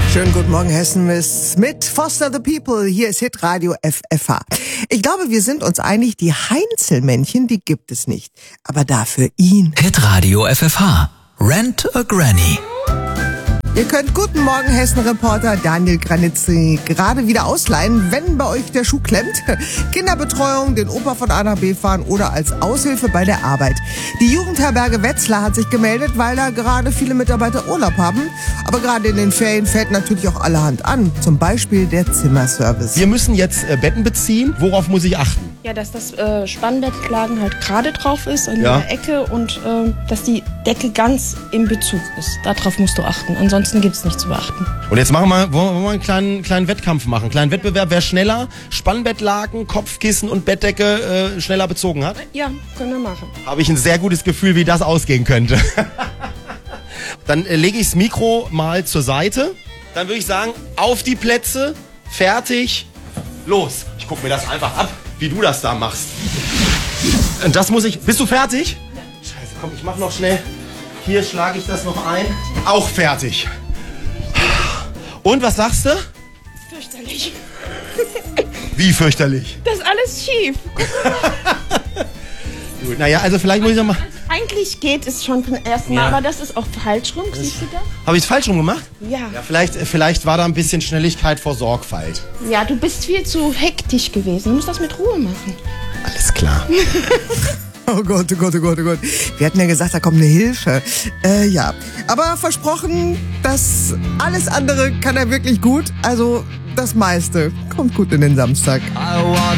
Schönen guten Morgen, Hessen mit Foster the People. Hier ist Hitradio FFH. Ich glaube, wir sind uns einig, die Heinzelmännchen, die gibt es nicht. Aber dafür ihn. Hitradio FFH. Rent a Granny. Ihr könnt Guten Morgen Hessen-Reporter Daniel Granitzky gerade wieder ausleihen, wenn bei euch der Schuh klemmt. Kinderbetreuung, den Opa von A nach B fahren oder als Aushilfe bei der Arbeit. Die Jugendherberge Wetzlar hat sich gemeldet, weil da gerade viele Mitarbeiter Urlaub haben. Aber gerade in den Ferien fällt natürlich auch allerhand an. Zum Beispiel der Zimmerservice. Wir müssen jetzt Betten beziehen. Worauf muss ich achten? Ja, dass das Spannbettlaken halt gerade drauf ist an der Ecke und dass die Decke ganz im Bezug ist. Darauf musst du achten. Ansonsten gibt es nichts zu beachten. Und jetzt wollen wir mal einen kleinen Wettkampf machen. Einen kleinen Wettbewerb, wer schneller Spannbettlaken, Kopfkissen und Bettdecke schneller bezogen hat. Ja, können wir machen. Habe ich ein sehr gutes Gefühl, wie das ausgehen könnte. Dann lege ich das Mikro mal zur Seite. Dann würde ich sagen, auf die Plätze, fertig, los. Ich gucke mir das einfach ab, wie du das da machst. Und das muss ich... Bist du fertig? Ja. Scheiße, komm, ich mach noch schnell. Hier schlage ich das noch ein. Auch fertig. Und, was sagst du? Fürchterlich. Wie fürchterlich? Das ist alles schief. Gut, naja, also vielleicht muss ich noch mal... Eigentlich geht es schon vom ersten Mal, aber das ist auch falsch rum. Siehst du das? Habe ich es falsch rum gemacht? Ja. Ja, vielleicht war da ein bisschen Schnelligkeit vor Sorgfalt. Ja, du bist viel zu hektisch gewesen. Du musst das mit Ruhe machen. Alles klar. Oh Gott, oh Gott, oh Gott, oh Gott. Wir hatten ja gesagt, da kommt eine Hilfe. Ja, aber versprochen, das alles andere kann er wirklich gut. Also das meiste kommt gut in den Samstag. I want